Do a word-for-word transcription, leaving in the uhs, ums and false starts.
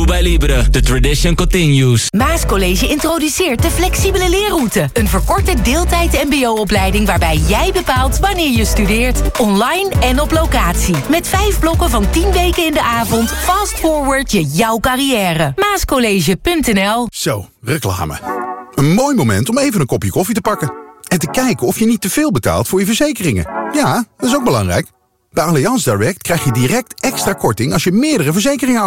Cuba Libre. The tradition continues. Maascollege introduceert de flexibele leerroute. Een verkorte deeltijd mbo-opleiding waarbij jij bepaalt wanneer je studeert. Online en op locatie. Met vijf blokken van tien weken in de avond. Fast forward je jouw carrière. Maascollege punt n l. Zo, reclame. Een mooi moment om even een kopje koffie te pakken. En te kijken of je niet te veel betaalt voor je verzekeringen. Ja, dat is ook belangrijk. Bij Allianz Direct krijg je direct extra korting als je meerdere verzekeringen